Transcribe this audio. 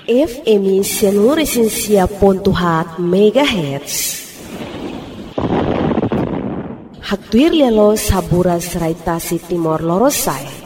FM 107.4 MHz. Haktuir lialo saburas raitasi Timor Lorosai.